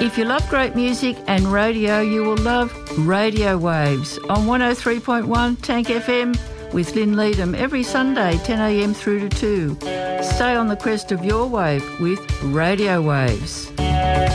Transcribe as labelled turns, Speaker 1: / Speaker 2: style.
Speaker 1: If you love great music and radio, you will love Radio Waves on 103.1 Tank FM with Lynn Leadham every Sunday 10 a.m. through to 2. Stay on the crest of your wave with Radio Waves.